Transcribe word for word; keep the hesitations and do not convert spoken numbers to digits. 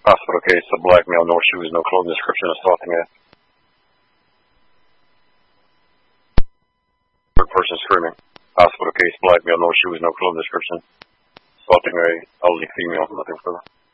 Hospital case, a black male, no shoes, no clothing, description, assaulting a third person screaming. Hospital case, black male, no shoes, no clothing, description, assaulting a elderly female, nothing further.